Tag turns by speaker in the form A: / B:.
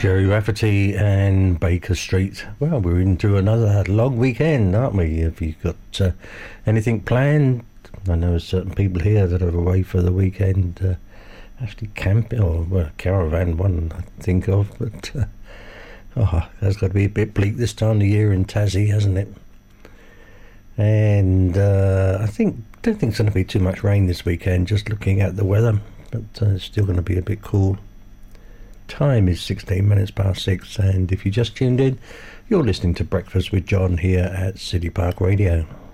A: Jerry Rafferty and Baker Street. Well, we're into another long weekend, aren't we? Have you got anything planned? I know certain people here that are away for the weekend, actually camping, or caravan, one I think of, but that's got to be a bit bleak this time of year in Tassie, hasn't it? And I don't think it's going to be too much rain this weekend, just looking at the weather, but it's still going to be a bit cool. Time is 16 minutes past 6, and if you just tuned in, you're listening to Breakfast with John here at City Park Radio.